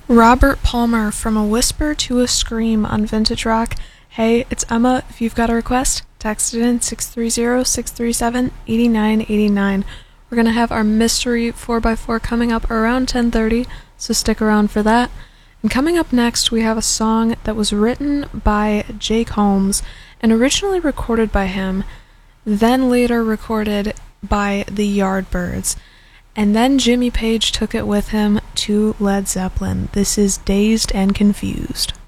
Robert Palmer from A Whisper to a Scream on Vintage Rock. Hey, it's Emma. If you've got a request, text it in 630-637-8989. We're going to have our mystery 4x4 coming up around 10:30, so stick around for that. And coming up next, we have a song that was written by Jake Holmes and originally recorded by him, then later recorded by the Yardbirds. And then Jimmy Page took it with him to Led Zeppelin. This is Dazed and Confused.